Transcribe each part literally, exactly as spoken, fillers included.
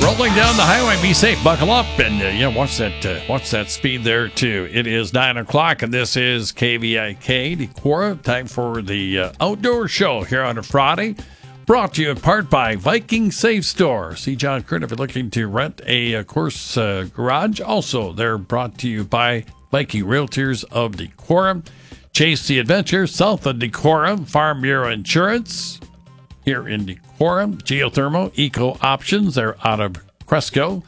Rolling down the highway, be safe, buckle up, and uh, yeah, watch that uh, watch that speed there too. It is nine o'clock, and this is K V I K Decorah. Time for the uh, outdoor show here on a Friday. Brought to you in part by Viking Safe Store. See John Kern if you're looking to rent a, of course, uh, garage. Also, they're brought to you by Viking Realtors of Decorah. Chase the Adventure, south of Decorah. Farm Bureau Insurance here in Decorah. Geothermal Eco Options, they're out of Cresco.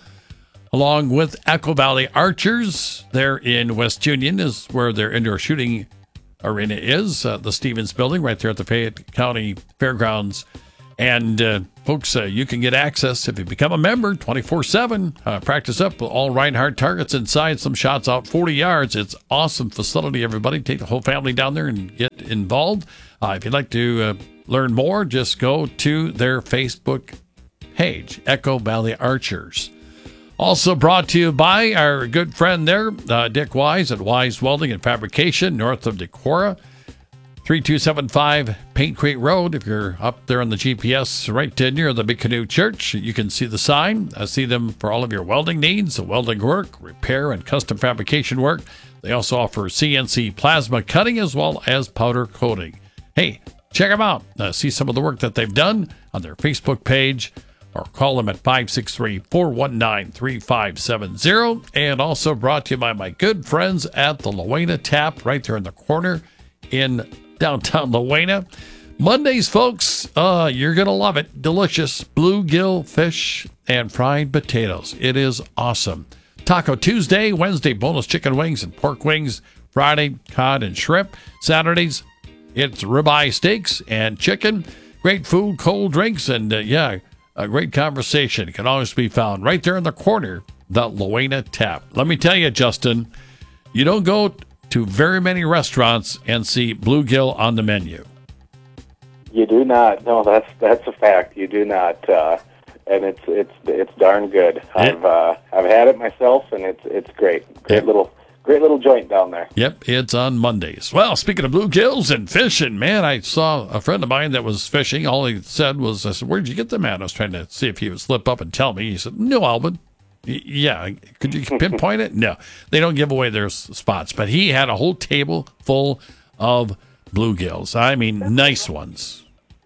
Along with Echo Valley Archers, they're in West Union, is where their indoor shooting arena is. Uh, the Stevens Building right there at the Fayette County Fairgrounds. And uh, folks, uh, you can get access if you become a member twenty-four seven. Uh, practice up with all Reinhardt targets inside, some shots out forty yards. It's awesome facility, everybody. Take the whole family down there and get involved. Uh, if you'd like to uh, learn more, just go to their Facebook page, Echo Valley Archers. Also brought to you by our good friend there, uh, Dick Wise at Wise Welding and Fabrication, north of Decorah. three two seven five Paint Creek Road. If you're up there on the G P S right near the Big Canoe Church, you can see the sign. Uh, see them for all of your welding needs, welding work, repair, and custom fabrication work. They also offer C N C plasma cutting as well as powder coating. Hey, check them out. Uh, see some of the work that they've done on their Facebook page or call them at five six three, four one nine, three five seven zero. And also brought to you by my good friends at the Luena Tap right there in the corner in downtown Luena. Mondays, folks, uh, you're going to love it. Delicious bluegill fish and fried potatoes. It is awesome. Taco Tuesday, Wednesday, boneless chicken wings and pork wings. Friday, cod and shrimp. Saturdays, it's ribeye steaks and chicken. Great food, cold drinks, and uh, yeah, a great conversation can always be found right there in the corner, the Luena Tap. Let me tell you, Justin, you don't go to very many restaurants and see bluegill on the menu. You do not. No, that's that's a fact. You do not, uh, and it's it's it's darn good. It, I've uh, I've had it myself, and it's it's great. Great it, little great little joint down there. Yep, it's on Mondays. Well, speaking of bluegills and fishing, man, I saw a friend of mine that was fishing. All he said was, "I said, where'd you get them at?" I was trying to see if he would slip up and tell me. He said, "New Albany." Yeah, could you pinpoint it? No, they don't give away their spots, but he had a whole table full of bluegills. I mean, nice ones.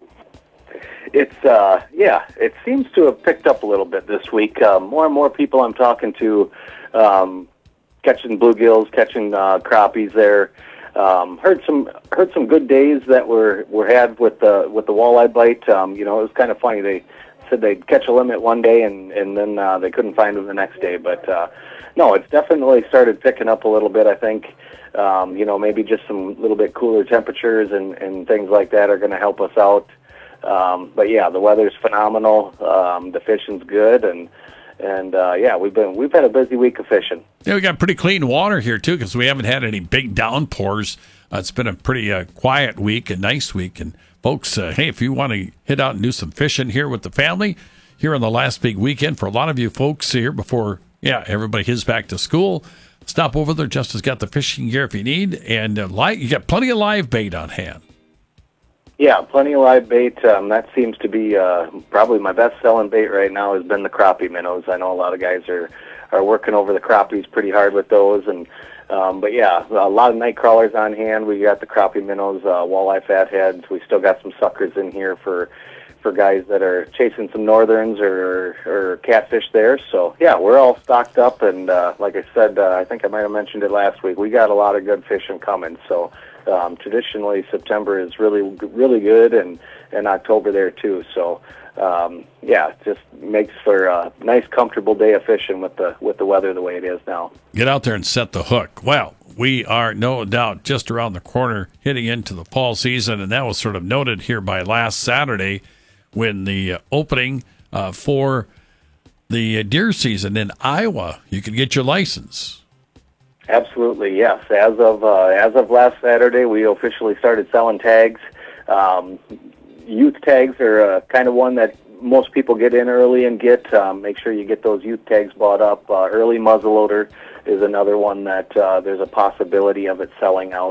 It's, uh, yeah, it seems to have picked up a little bit this week. Uh, more and more people I'm talking to um, catching bluegills, catching uh, crappies there. Um, heard some heard some good days that were, were had with the with the walleye bite. Um, you know, it was kind of funny. They said they'd catch a limit one day and, and then uh, they couldn't find them the next day. But, uh, no, it's definitely started picking up a little bit, I think. Um, you know, maybe just some little bit cooler temperatures and, and things like that are going to help us out. Um, but, yeah, the weather's phenomenal. Um, the fishing's good. And, and uh, yeah, we've been we've had a busy week of fishing. Yeah, we got pretty clean water here, too, because we haven't had any big downpours. Uh, it's been a pretty uh, quiet week, a nice week. And folks, uh, hey, if you want to hit out and do some fishing here with the family, here on the last big weekend, for a lot of you folks here before, yeah, everybody heads back to school, stop over there. Justin's got the fishing gear if you need, and uh, live, you got plenty of live bait on hand. Yeah, plenty of live bait. Um, that seems to be uh, probably my best-selling bait right now has been the crappie minnows. I know a lot of guys are, are working over the crappies pretty hard with those, and Um, but yeah, a lot of night crawlers on hand. We got the crappie minnows, uh, walleye fatheads. We still got some suckers in here for for guys that are chasing some northerns or or catfish there. So yeah, we're all stocked up. And uh, like I said, uh, I think I might have mentioned it last week. We got a lot of good fishing coming. So um, traditionally, September is really really good, and and October there too. So. Um, yeah, it just makes for a nice, comfortable day of fishing with the with the weather the way it is now. Get out there and set the hook. Well, we are no doubt just around the corner hitting into the fall season, and that was sort of noted here by last Saturday when the uh, opening uh, for the uh, deer season in Iowa, you could get your license. Absolutely, yes. As of uh, as of last Saturday, we officially started selling tags. Um, Youth tags are uh, kind of one that most people get in early and get. Um, make sure you get those youth tags bought up. Uh, early muzzleloader is another one that uh, there's a possibility of it selling out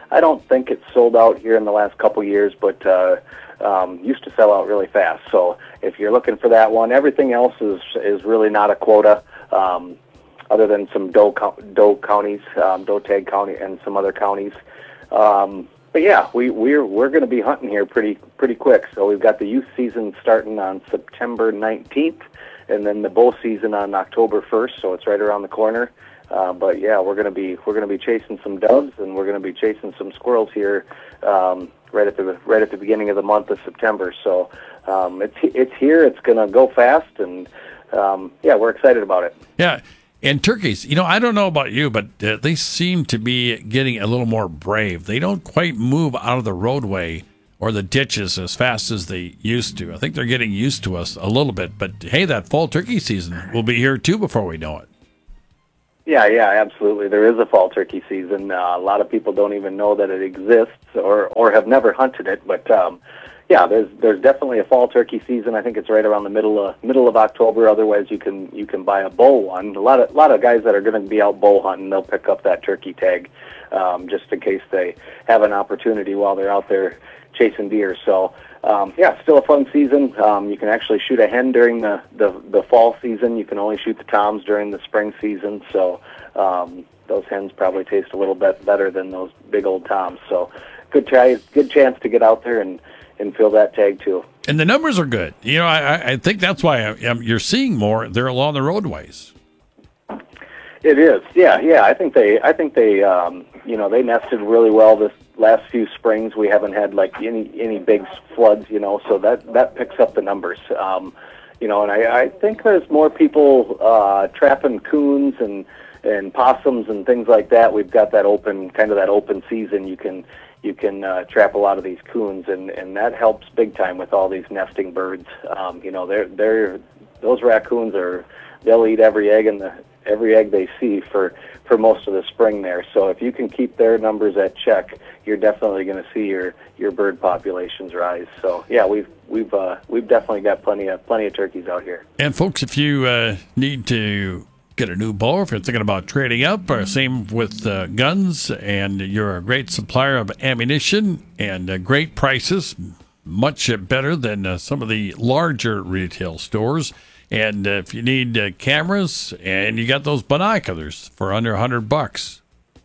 I don't think it's sold out here in the last couple years, but uh, um, used to sell out really fast. So if you're looking for that one, everything else is is really not a quota, um, other than some Doe, Doe counties, um, Doe Tag County, and some other counties. Um, but yeah, we we're we're going to be hunting here pretty pretty quick. So we've got the youth season starting on September nineteenth, and then the bow season on October first. So it's right around the corner. Uh, but yeah, we're going to be we're going to be chasing some doves, and we're going to be chasing some squirrels here um, right at the right at the beginning of the month of September. So um, it's it's here. It's going to go fast, and um, yeah, we're excited about it. Yeah. And turkeys, you know, I don't know about you, but uh, they seem to be getting a little more brave. They don't quite move out of the roadway or the ditches as fast as they used to. I think they're getting used to us a little bit. But, hey, that fall turkey season will be here, too, before we know it. Yeah, yeah, absolutely. There is a fall turkey season. Uh, a lot of people don't even know that it exists or, or have never hunted it, but... Um, Yeah, there's there's definitely a fall turkey season. I think it's right around the middle of middle of October. Otherwise, you can you can buy a bow one. A lot of a lot of guys that are going to be out bow hunting, they'll pick up that turkey tag um, just in case they have an opportunity while they're out there chasing deer. So um, yeah, still a fun season. Um, you can actually shoot a hen during the, the the fall season. You can only shoot the toms during the spring season. So um, those hens probably taste a little bit better than those big old toms. So good try, good chance to get out there and. and fill that tag too. And the numbers are good. You know, I, I think that's why I, um, you're seeing more. They're along the roadways. It is, yeah, yeah. I think they, I think they, um, you know, they nested really well this last few springs. We haven't had like any any big floods, you know, so that that picks up the numbers. Um, you know, and I, I think there's more people uh, trapping coons and and possums and things like that. We've got that open, kind of that open season. You can. You can uh, trap a lot of these coons, and, and that helps big time with all these nesting birds. Um, you know, they're they're those raccoons are they'll eat every egg in the every egg they see for, for most of the spring there. So if you can keep their numbers at check, you're definitely going to see your, your bird populations rise. So yeah, we've we've uh, we've definitely got plenty of plenty of turkeys out here. And folks, if you uh, need to get a new bow, if you're thinking about trading up, or same with uh, guns, and you're a great supplier of ammunition and uh, great prices, much better than uh, some of the larger retail stores. And uh, if you need uh, cameras, and you got those binoculars for under a hundred bucks.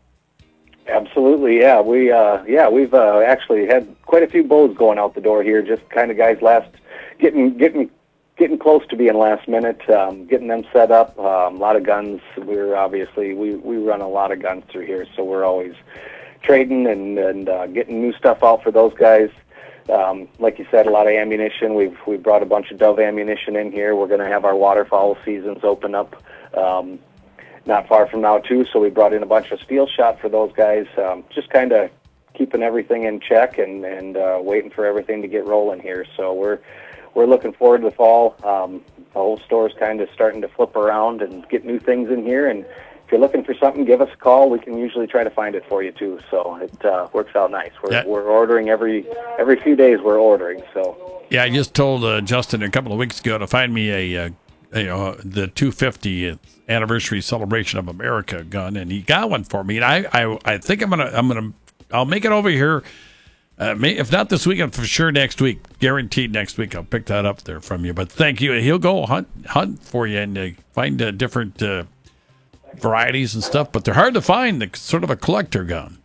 Absolutely, yeah. We uh, yeah we've uh, actually had quite a few bows going out the door here. Just kind of guys last getting getting. Getting close to being last minute, um, getting them set up. Um, a lot of guns. We're obviously we, we run a lot of guns through here, so we're always trading and and uh, getting new stuff out for those guys. Um, like you said, a lot of ammunition. We've we brought a bunch of dove ammunition in here. We're going to have our waterfowl seasons open up um, not far from now too. So we brought in a bunch of steel shot for those guys. Um, just kind of keeping everything in check and and uh, waiting for everything to get rolling here. So we're We're looking forward to the fall. Um, the whole store's kind of starting to flip around and get new things in here. And if you're looking for something, give us a call. We can usually try to find it for you too. So it uh, works out nice. We're yeah. we're ordering every every few days. We're ordering. So yeah, I just told uh, Justin a couple of weeks ago to find me a, uh, you know, the two hundred fiftieth anniversary celebration of America gun, and he got one for me. And I I, I think I'm gonna I'm gonna I'll make it over here. Uh, may, if not this weekend, for sure next week. Guaranteed next week. I'll pick that up there from you. But thank you. He'll go hunt hunt for you and uh, find uh, different uh, varieties and stuff. But they're hard to find. It's sort of a collector gun.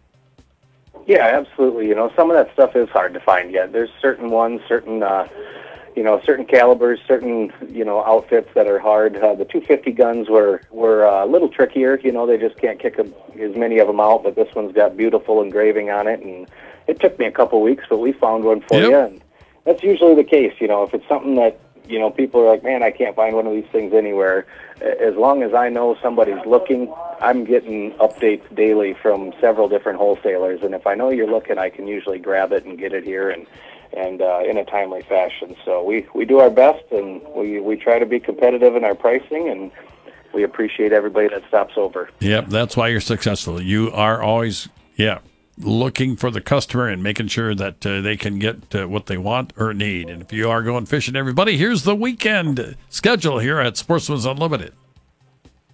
Yeah, absolutely. You know, some of that stuff is hard to find yet. There's certain ones, certain, uh, you know, certain calibers, certain, you know, outfits that are hard. Uh, the two fifty guns were, were uh, a little trickier. You know, they just can't kick a, as many of them out. But this one's got beautiful engraving on it, and it took me a couple weeks, but we found one for yep. you, and that's usually the case. You know, if it's something that, you know, people are like, man, I can't find one of these things anywhere. As long as I know somebody's looking, I'm getting updates daily from several different wholesalers, and if I know you're looking, I can usually grab it and get it here and and uh, in a timely fashion. So we, we do our best, and we, we try to be competitive in our pricing, and we appreciate everybody that stops over. Yep, that's why you're successful. You are always, yeah, looking for the customer and making sure that uh, they can get uh, what they want or need. And if you are going fishing, everybody, here's the weekend schedule here at Sportsman's Unlimited.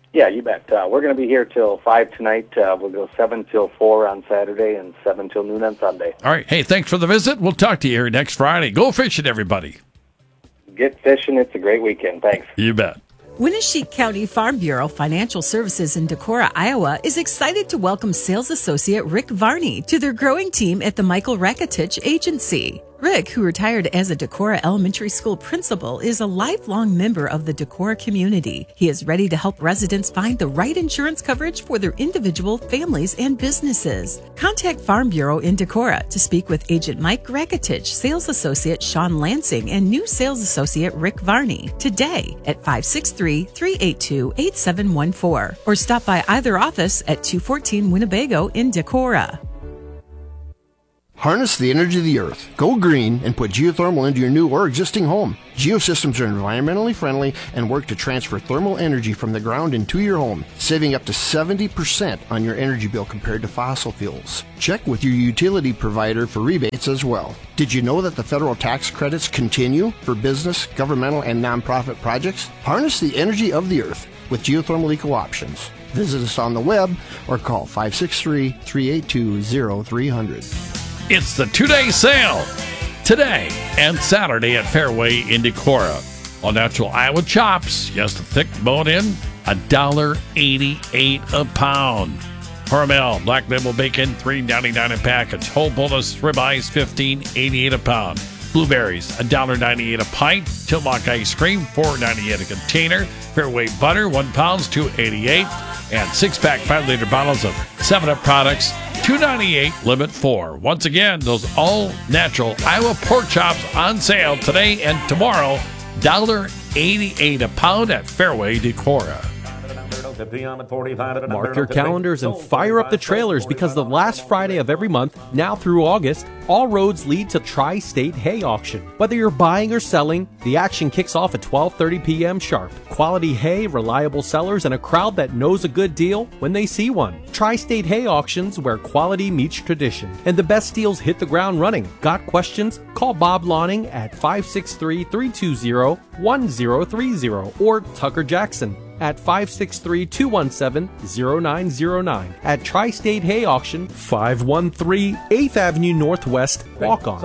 Yeah, you bet. Uh, we're going to be here till five tonight. Uh, we'll go seven till four on Saturday and seven till noon on Sunday. All right. Hey, thanks for the visit. We'll talk to you here next Friday. Go fishing, everybody. Get fishing. It's a great weekend. Thanks. You bet. Winneshiek County Farm Bureau Financial Services in Decorah, Iowa is excited to welcome sales associate Rick Varney to their growing team at the Michael Rakitich Agency. Rick, who retired as a Decorah Elementary School principal, is a lifelong member of the Decorah community. He is ready to help residents find the right insurance coverage for their individual, families, and businesses. Contact Farm Bureau in Decorah to speak with Agent Mike Rakitich, Sales Associate Sean Lansing, and new Sales Associate Rick Varney today at five six three, three eight two, eight seven one four or stop by either office at two fourteen Winnebago in Decorah. Harness the energy of the earth. Go green and put geothermal into your new or existing home. Geosystems are environmentally friendly and work to transfer thermal energy from the ground into your home, saving up to seventy percent on your energy bill compared to fossil fuels. Check with your utility provider for rebates as well. Did you know that the federal tax credits continue for business, governmental, and nonprofit projects? Harness the energy of the earth with geothermal eco options. Visit us on the web or call five six three, three eight two, zero three zero zero. It's the two-day sale today and Saturday at Fairway in Decorah. All natural Iowa chops, yes, the thick bone-in, one dollar eighty-eight a pound. Hormel Black Label Bacon, three ninety-nine a package. Whole bonus ribeyes, fifteen eighty-eight a pound. Blueberries, one dollar ninety-eight a pint. Tillamook ice cream, four ninety-eight a container. Fairway butter, one pound, two eighty-eight. And six-pack five-liter bottles of seven up products, two ninety-eight, limit four. Once again, those all-natural Iowa pork chops on sale today and tomorrow, one dollar eighty-eight a pound at Fairway Decorah. Mark your calendars and fire up the trailers because the last Friday of every month, now through August, all roads lead to Tri-State Hay Auction. Whether you're buying or selling, the action kicks off at twelve thirty p.m. sharp. Quality hay, reliable sellers, and a crowd that knows a good deal when they see one. Tri-State Hay Auctions, where quality meets tradition. And the best deals hit the ground running. Got questions? Call Bob Lawning at five six three, three two zero, one zero three zero or Tucker Jackson at five six three, two one seven, zero nine zero nine. At Tri-State Hay Auction, five one three eighth Avenue Northwest, Walk-On.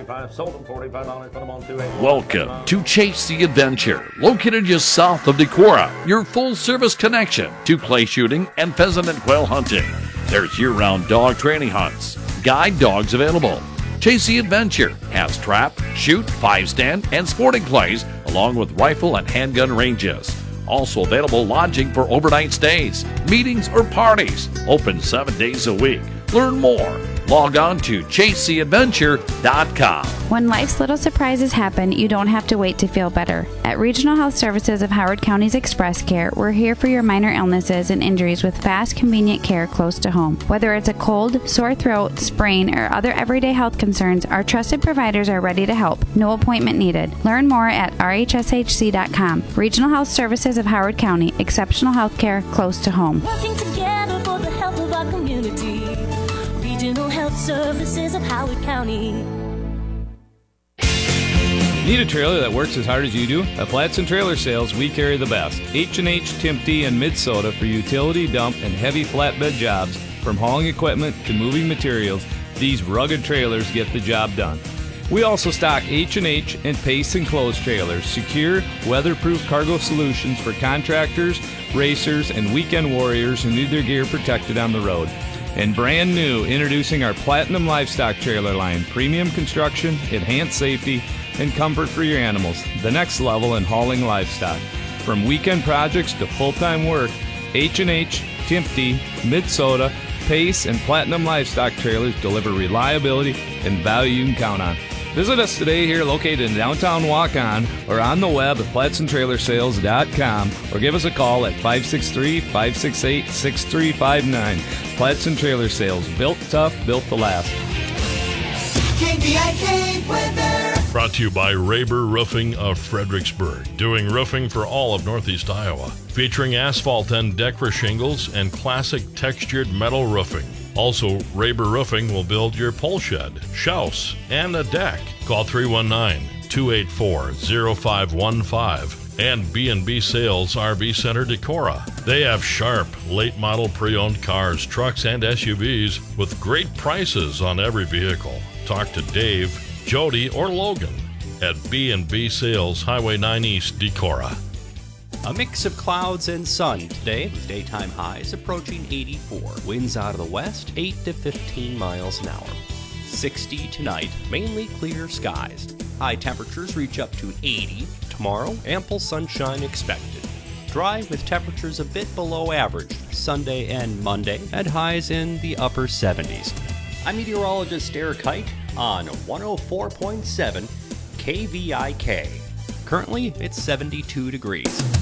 Welcome to Chase the Adventure, located just south of Decorah, your full-service connection to clay shooting and pheasant and quail hunting. There's year-round dog training hunts, guide dogs available. Chase the Adventure has trap, shoot, five-stand, and sporting plays, along with rifle and handgun ranges. Also available lodging for overnight stays, meetings, or parties. Open seven days a week. Learn more. Log on to chase the adventure dot com. When life's little surprises happen, you don't have to wait to feel better. At Regional Health Services of Howard County's Express Care, we're here for your minor illnesses and injuries with fast, convenient care close to home. Whether it's a cold, sore throat, sprain, or other everyday health concerns, our trusted providers are ready to help. No appointment needed. Learn more at r h s h c dot com. Regional Health Services of Howard County. Exceptional health care close to home. Working together for the health of our community. Regional Health Services of Howard County. Need a trailer that works as hard as you do? At Flats and Trailer Sales, we carry the best. H and H, Timpty, and Mid-Soda for utility, dump, and heavy flatbed jobs. From hauling equipment to moving materials, these rugged trailers get the job done. We also stock H and H and Pace Enclosed trailers, secure, weatherproof cargo solutions for contractors, racers, and weekend warriors who need their gear protected on the road. And brand new, introducing our Platinum Livestock Trailer line. Premium construction, enhanced safety, and comfort for your animals. The next level in hauling livestock. From weekend projects to full-time work, H and H, Timpty, Mid-Soda, Pace, and Platinum Livestock Trailers deliver reliability and value you can count on. Visit us today here located in downtown Walk-On or on the web at flats and trailer sales dot com or give us a call at five six three, five six eight, six three five nine. Flats and Trailer Sales, built tough, built to last. K V I K weather. Brought to you by Raber Roofing of Fredericksburg, doing roofing for all of Northeast Iowa, featuring asphalt and Decra shingles and classic textured metal roofing. Also, Raber Roofing will build your pole shed, house, and a deck. Call three one nine, two eight four, zero five one five. And B and B Sales R V Center Decorah. They have sharp, late model pre-owned cars, trucks, and S U Vs with great prices on every vehicle. Talk to Dave, Jody, or Logan at B and B Sales, Highway nine East, Decorah. A mix of clouds and sun today, with daytime highs approaching eighty-four. Winds out of the west, eight to fifteen miles an hour. sixty tonight, mainly clear skies. High temperatures reach up to eighty. Tomorrow, ample sunshine expected. Dry with temperatures a bit below average Sunday and Monday, at highs in the upper seventies. I'm meteorologist Eric Hite on one oh four point seven K V I K. Currently, it's seventy-two degrees.